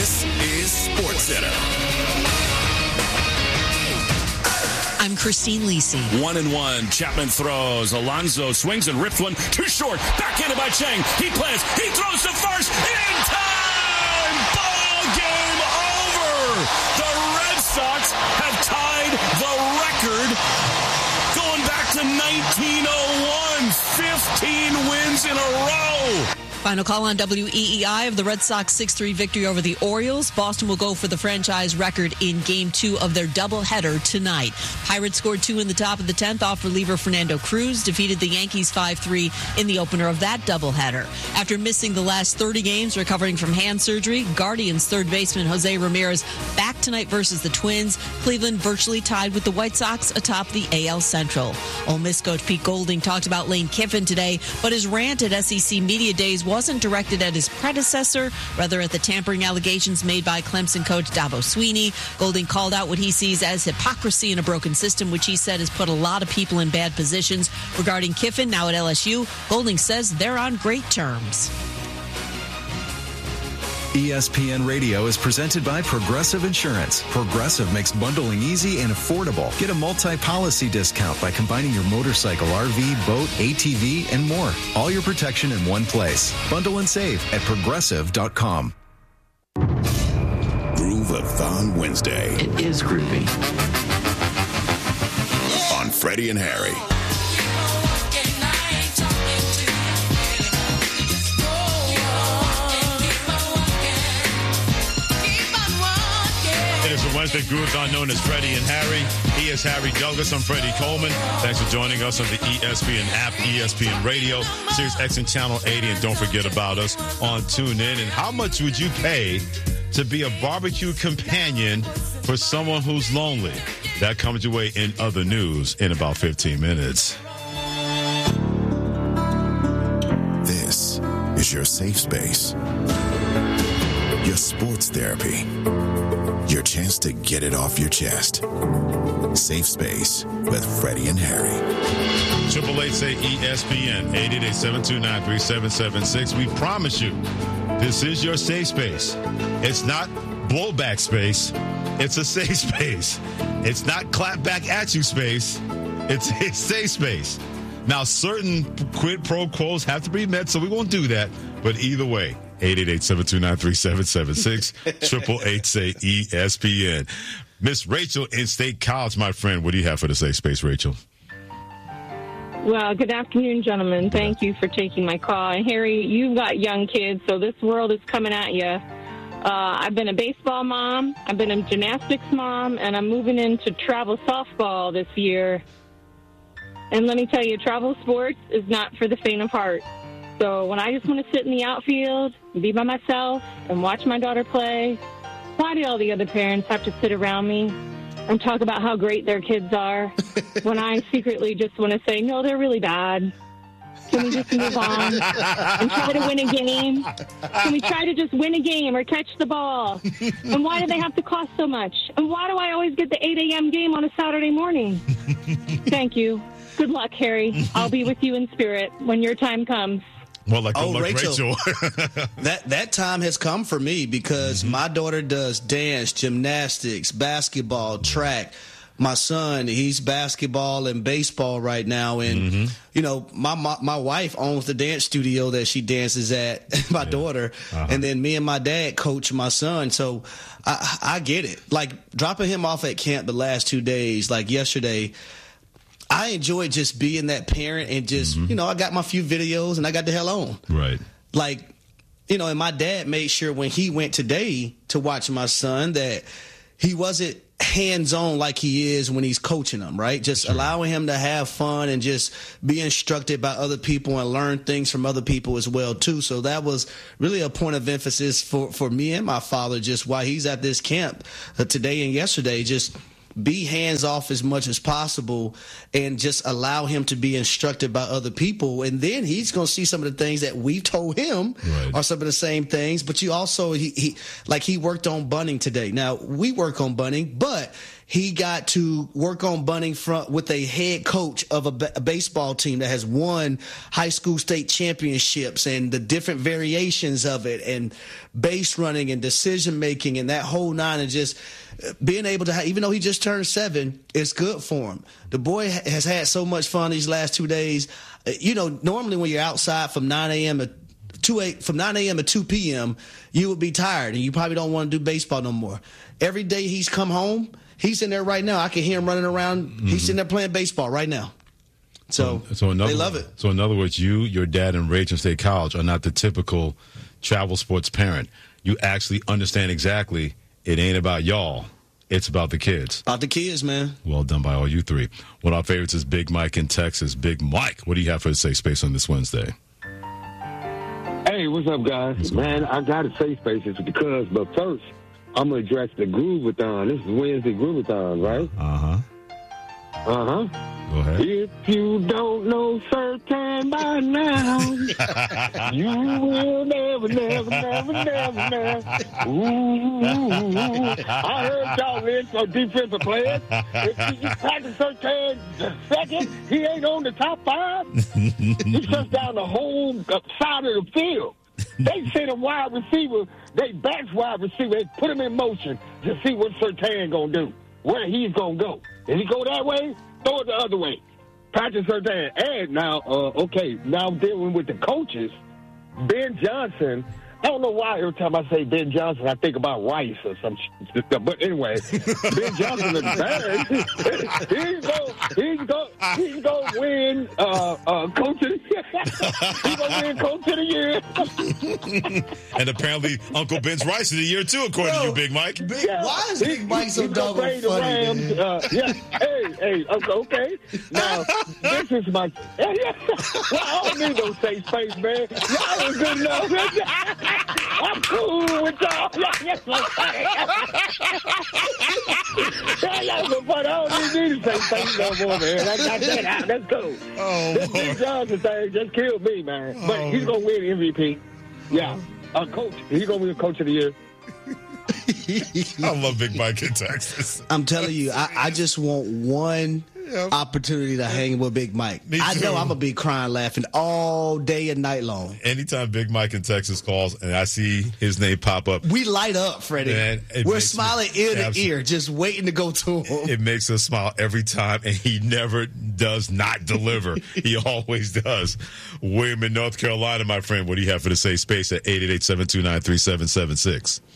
This is SportsCenter. I'm Christine Lisi. 1-1. Chapman throws. Alonso swings and rips one. Too short. Backhanded by Chang. He plants. He throws to first. In time! Ball game over! The Red Sox have tied the record going back to 1901. 15 wins in a row. Final call on WEEI of the Red Sox 6-3 victory over the Orioles. Boston will go for the franchise record in Game 2 of their doubleheader tonight. Pirates scored 2 in the top of the 10th off reliever Fernando Cruz, defeated the Yankees 5-3 in the opener of that doubleheader. After missing the last 30 games recovering from hand surgery, Guardians third baseman Jose Ramirez back tonight versus the Twins. Cleveland virtually tied with the White Sox atop the AL Central. Ole Miss coach Pete Golding talked about Lane Kiffin today, but his rant at SEC Media Days wasn't directed at his predecessor, rather at the tampering allegations made by Clemson coach Dabo Swinney. Golding called out what he sees as hypocrisy in a broken system, which he said has put a lot of people in bad positions. Regarding Kiffin, now at LSU, Golding says they're on great terms. ESPN Radio is presented by Progressive Insurance. Progressive makes bundling easy and affordable. Get a multi-policy discount by combining your motorcycle, RV, boat, ATV, and more. All your protection in one place. Bundle and save at Progressive.com. Groove-a-thon Wednesday. It is groovy. On Freddie and Harry. It is a Wednesday Groove-a-thon known as Freddie and Harry. He is Harry Douglas. I'm Freddie Coleman. Thanks for joining us on the ESPN app, ESPN Radio, Sirius XM Channel 80. And don't forget about us on TuneIn. And how much would you pay to be a barbecue companion for someone who's lonely? That comes your way in other news in about 15 minutes. This is your safe space. Your sports therapy. Your chance to get it off your chest. Safe Space with Freddie and Harry. 888-SAY-ESPN, 888-729-3776. We promise you, this is your safe space. It's not blowback space. It's a safe space. It's not clap back at you space. It's a safe space. Now, certain quid pro quos have to be met, so we won't do that. But either way, 888-729-3776, 888-SAY-ESPN. Miss Rachel in State College, my friend, what do you have for the safe space, Rachel? Well, good afternoon, gentlemen. Thank you for taking my call. And Harry, you've got young kids, so this world is coming at you. I've been a baseball mom, I've been a gymnastics mom, and I'm moving into travel softball this year. And let me tell you, travel sports is not for the faint of heart. So when I just want to sit in the outfield, be by myself, and watch my daughter play, why do all the other parents have to sit around me and talk about how great their kids are when I secretly just want to say, no, they're really bad? Can we just move on and try to win a game? Can we try to just win a game or catch the ball? And why do they have to cost so much? And why do I always get the 8 a.m. game on a Saturday morning? Thank you. Good luck, Harry. I'll be with you in spirit when your time comes. Well, like, good luck, Rachel. that time has come for me because my daughter does dance, gymnastics, basketball, track. My son, he's basketball and baseball right now. And, you know, my wife owns the dance studio that she dances at, my daughter. And then me and my dad coach my son. So I get it. Like, dropping him off at camp the last 2 days, like yesterday, I enjoyed just being that parent and just, you know, I got my few videos and I got the hell on. Right. Like, you know, and my dad made sure when he went today to watch my son that he wasn't hands-on like he is when he's coaching them, right? Just allowing him to have fun and just be instructed by other people and learn things from other people as well, too. So that was really a point of emphasis for me and my father just while he's at this camp today and yesterday, just be hands off as much as possible and just allow him to be instructed by other people. And then he's going to see some of the things that we've told him are some of the same things. But you also, he worked on bunting today. Now, we work on bunting, but he got to work on bunting front with a head coach of a baseball team that has won high school state championships and the different variations of it and base running and decision making and that whole nine, and just being able to even though he just turned 7, it's good for him. The boy has had so much fun these last 2 days. Normally when you're outside from 9 a.m. to 2 p.m., you would be tired and you probably don't want to do baseball no more. Every day he's come home, he's in there right now. I can hear him running around. Mm-hmm. He's sitting there playing baseball right now. So they love it. So in other words, you, your dad, and Ragin State College are not the typical travel sports parent. You actually understand exactly it ain't about y'all. It's about the kids. About the kids, man. Well done by all you three. One of our favorites is Big Mike in Texas. Big Mike, what do you have for the Safe Space on this Wednesday? Hey, what's up, guys? Man, I got to say spaces because, but first, I'm going to address the Groovathon. This is Wednesday Groovathon, right? Uh-huh. Go ahead. If you don't know Sertan by now, you will never. Ooh, I heard y'all in for defensive players. If you practice Sertan the second, he ain't on the top 5. He shuts down the whole side of the field. They send a wide receiver, they backs wide receiver, they put him in motion to see what Sertan gonna do, where he's gonna go. If he go that way, throw it the other way. Practice Sertan. And now, now dealing with the coaches, Ben Johnson. I don't know why every time I say Ben Johnson, I think about Rice or some shit. But anyway, Ben Johnson is bad. He's going to win Coach of the Year. He's going to win Coach of the Year. And apparently Uncle Ben's Rice of the year, too, according to you, Big Mike. Why is Big Mike so dumb and funny, man? Hey, okay. Now, this is my... Well, I don't need no safe space, man. Y'all ain't good enough. I'm cool with y'all. Y'all so funny. Y'all so funny. I don't even need to say thank no more, man. I got that out. Let's go. This Big Johnson thing just killed me, man. But he's going to win MVP. Yeah. Coach. He's going to win Coach of the Year. I love Big Mike in Texas. I'm telling you, I just want one opportunity to hang with Big Mike. I know I'm going to be crying, laughing all day and night long. Anytime Big Mike in Texas calls and I see his name pop up, we light up, Freddie. Man, we're smiling ear to ear, just waiting to go to him. It makes us smile every time, and he never does not deliver. He always does. William in North Carolina, my friend, what do you have for the Safe Space at 888-729-3776?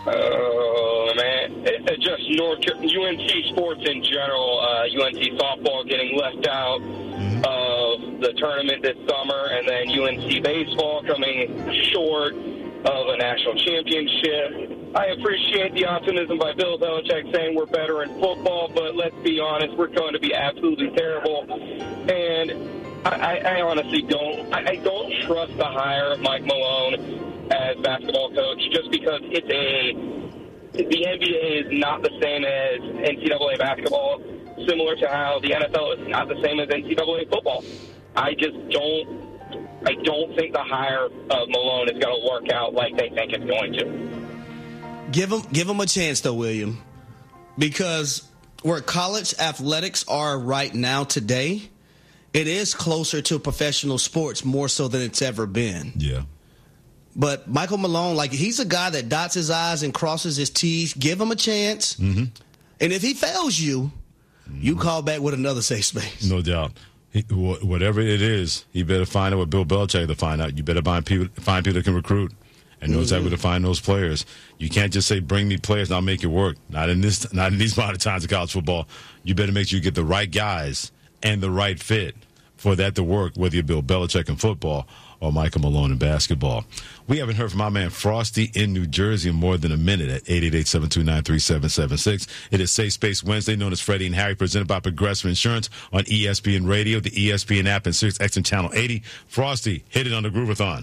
Man, just UNC sports in general. UNC softball getting left out of the tournament this summer, and then UNC baseball coming short of a national championship. I appreciate the optimism by Bill Belichick saying we're better in football, but let's be honest, we're going to be absolutely terrible. And I honestly don't trust the hire of Mike Malone as basketball coach, just because the NBA is not the same as NCAA basketball, similar to how the NFL is not the same as NCAA football. I don't think the hire of Malone is going to work out like they think it's going to. Give him a chance, though, William, because where college athletics are right now today, it is closer to professional sports more so than it's ever been. Yeah. But Michael Malone, he's a guy that dots his I's and crosses his T's. Give him a chance. Mm-hmm. And if he fails you, you call back with another safe space. No doubt. Whatever it is, he better find out what Bill Belichick to find out. You better find people that can recruit and know exactly where to find those players. You can't just say, bring me players and I'll make it work. Not in these modern times of college football. You better make sure you get the right guys and the right fit for that to work, whether you're Bill Belichick in football or Michael Malone in basketball. We haven't heard from our man Frosty in New Jersey in more than a minute at 888-729-3776. It is Safe Space Wednesday, known as Freddie and Harry, presented by Progressive Insurance on ESPN Radio, the ESPN app, and SiriusXM Channel 80. Frosty, hit it on the Groovathon.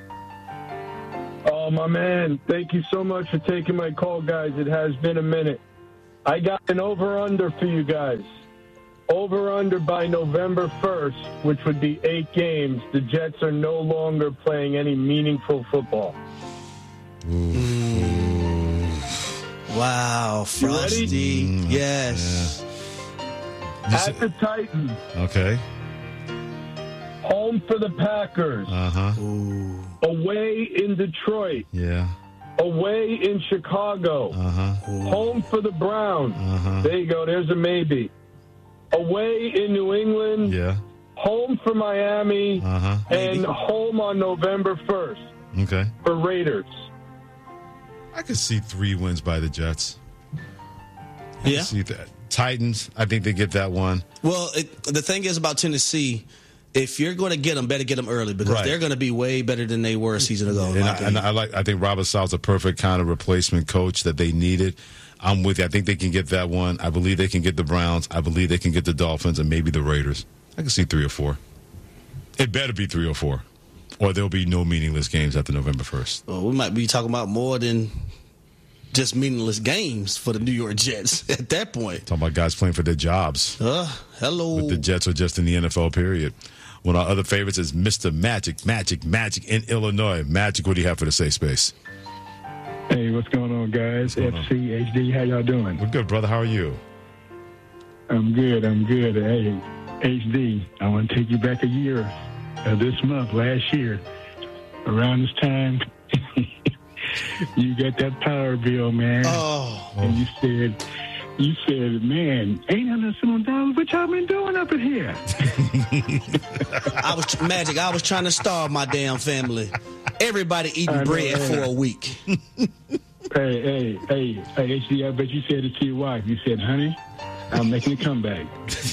Oh, my man. Thank you so much for taking my call, guys. It has been a minute. I got an over-under for you guys. Over-under by November 1st, which would be 8 games, the Jets are no longer playing any meaningful football. Wow, Frosty. Yes. Yeah. At the Titans. Okay. Home for the Packers. Away in Detroit. Yeah. Away in Chicago. Home for the Browns. There you go. There's a maybe. Away in New England. Yeah. Home for Miami. And home on November 1st. Okay. For Raiders. I could see 3 wins by the Jets. I Yeah. could see that. Titans, I think they get that one. Well, the thing is about Tennessee, if you're going to get them, better get them early because they're going to be way better than they were a season ago. I think Robert Sala's a perfect kind of replacement coach that they needed. I'm with you. I think they can get that one. I believe they can get the Browns. I believe they can get the Dolphins and maybe the Raiders. I can see 3 or 4. It better be 3 or 4. Or there'll be no meaningless games after November 1st. Well, we might be talking about more than just meaningless for the New York Jets at that point. Talking about guys playing for their jobs. Hello. But the Jets are just in the NFL, period. One of our other favorites is Mr. Magic in Illinois. Magic, what do you have for the safe space? Hey, what's going on, guys? FC, HD, how y'all doing? We're good, brother. How are you? I'm good. Hey, HD, I want to take you back a year. This month, last year, around this time, you got that power bill, man. And you said, man, $800 what y'all been doing up in here? I was trying to starve my damn family. Everybody eating bread for a week. Hey, HD, I bet you said it to your wife. You said, honey, I'm making a comeback.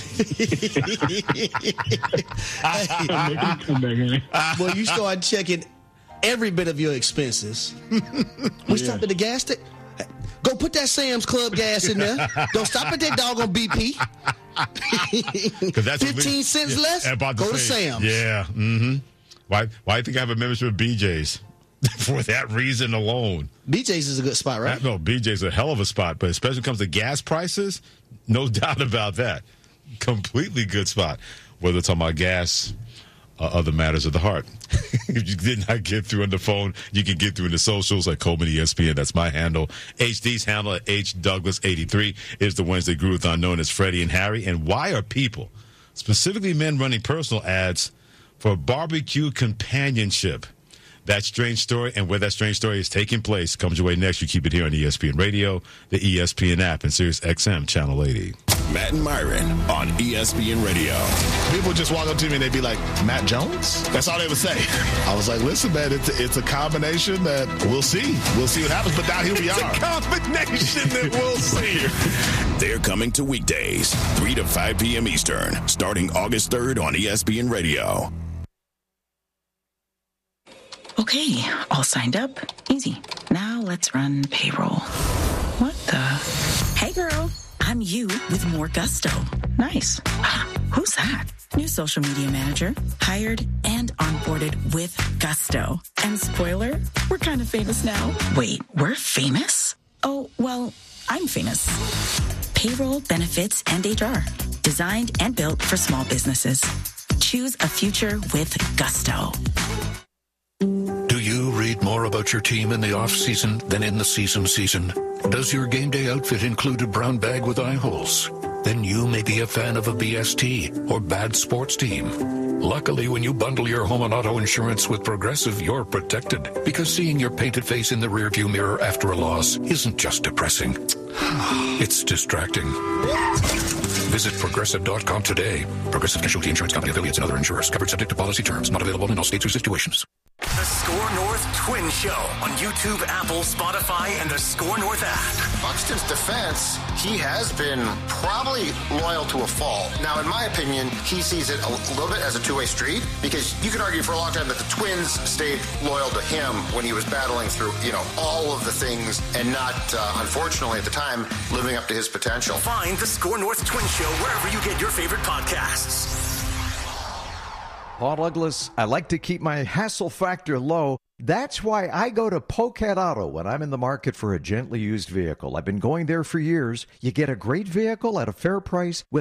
I'm making a comeback, honey. Well, you start checking every bit of your expenses. We stopped at the gas station. Go put that Sam's Club gas in there. Don't stop at that doggone BP. 15 cents less, go to Sam's. Yeah. Why do you think I have a membership of BJ's? For that reason alone. BJ's is a good spot, right? No, BJ's a hell of a spot, but especially when it comes to gas prices, no doubt about that. Completely good spot. Whether it's talking about gas or other matters of the heart. If you did not get through on the phone, you can get through in the socials at Coleman ESPN. That's my handle. HD's handle at HDouglas83 is the Wednesday Groovathon known as Freddie and Harry. And why are people, specifically men, running personal ads for barbecue companionship? That strange story and where that strange story is taking place comes your way next. You keep it here on ESPN Radio, the ESPN app, and Sirius XM Channel 80. Matt and Myron on ESPN Radio. People just walk up to me and they'd be like, Matt Jones? That's all they would say. I was like, listen, man, it's a combination that we'll see. We'll see what happens, but now here we are. It's a combination that we'll see. They're coming to weekdays, 3 to 5 p.m. Eastern, starting August 3rd on ESPN Radio. Okay, all signed up. Easy. Now let's run payroll. What the? Hey, girl. I'm you with more gusto. Nice. Who's that? New social media manager. Hired and onboarded with gusto. And spoiler, we're kind of famous now. Wait, we're famous? Oh, well, I'm famous. Payroll, benefits, and HR. Designed and built for small businesses. Choose a future with gusto. Do you read more about your team in the off-season than in the season? Does your game day outfit include a brown bag with eye holes? Then you may be a fan of a BST or bad sports team. Luckily, when you bundle your home and auto insurance with Progressive, you're protected. Because seeing your painted face in the rearview mirror after a loss isn't just depressing. It's distracting. Visit Progressive.com today. Progressive Casualty Insurance Company, affiliates, and other insurers. Covered subject to policy terms. Not available in all states or situations. The Score North Twin Show on YouTube, Apple, Spotify, and the Score North app. Buxton's defense, he has been probably loyal to a fault. Now, in my opinion, he sees it a little bit as a two-way street because you could argue for a long time that the Twins stayed loyal to him when he was battling through, all of the things and not, unfortunately at the time, living up to his potential. Find the Score North Twin Show wherever you get your favorite podcasts. Paul Douglas, I like to keep my hassle factor low. That's why I go to Pocat Auto when I'm in the market for a gently used vehicle. I've been going there for years. You get a great vehicle at a fair price with